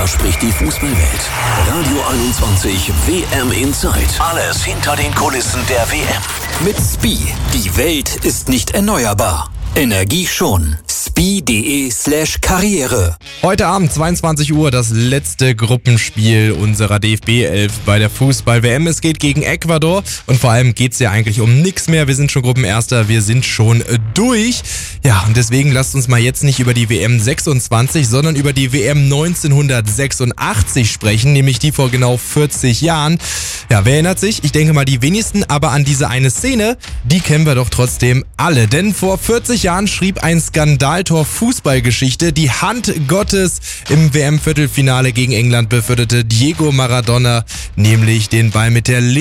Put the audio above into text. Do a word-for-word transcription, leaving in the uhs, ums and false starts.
Darüber spricht die Fußballwelt. Radio einundzwanzig W M Inside. Alles hinter den Kulissen der W M. Mit Spie. Die Welt ist nicht erneuerbar. Energie schon. Spie.de slash Karriere. Heute Abend, zweiundzwanzig Uhr, das letzte Gruppenspiel unserer D F B elf bei der Fußball-W M. Es geht gegen Ecuador und vor allem geht's ja eigentlich um nichts mehr. Wir sind schon Gruppenerster, wir sind schon durch. Ja, und deswegen lasst uns mal jetzt nicht über die W M sechsundzwanzig, sondern über die W M neunzehnhundertsechsundachtzig sprechen, nämlich die vor genau vierzig Jahren. Ja, wer erinnert sich? Ich denke mal die wenigsten, aber an diese eine Szene, die kennen wir doch trotzdem alle. Denn vor vierzig Jahren schrieb ein Skandaltor Fußballgeschichte. Die Hand Gottes im W M-Viertelfinale gegen England beförderte Diego Maradona nämlich den Ball mit der